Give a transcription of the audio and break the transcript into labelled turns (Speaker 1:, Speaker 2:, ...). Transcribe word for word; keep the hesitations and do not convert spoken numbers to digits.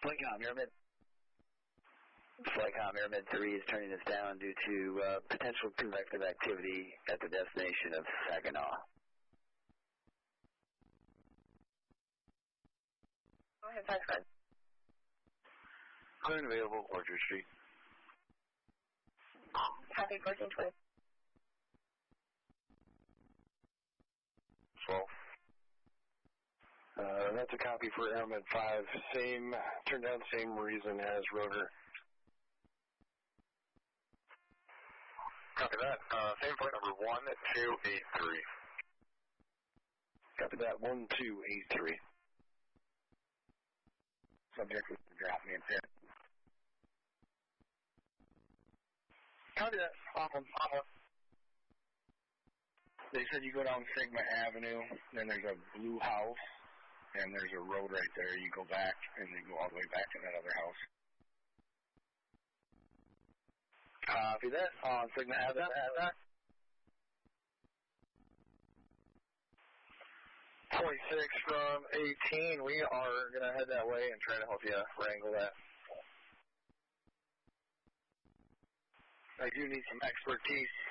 Speaker 1: Flycom, you're mid. Flycom, Air Med three is turning us down due to uh, potential convective activity at the destination of Saginaw.
Speaker 2: Go ahead, five squad.
Speaker 3: Clear and available, Orchard Street.
Speaker 2: Copy, fourteen twenty.
Speaker 3: twelve. Uh, that's a copy for Air Med five. Same, turned down same reason as rotor.
Speaker 4: Copy that. Uh, same flight number one two eight three.
Speaker 3: Copy that, one two eight three.
Speaker 1: Subject was to drop me in pit.
Speaker 3: Copy that. Awesome. Awesome. They said you go down Sigma Avenue, then there's a blue house, and there's a road right there. You go back, and you go all the way back to that other house. Copy that. On Sigma Avenue. twenty-six from eighteen. We are going to head that way and try to help you wrangle that. I do need some expertise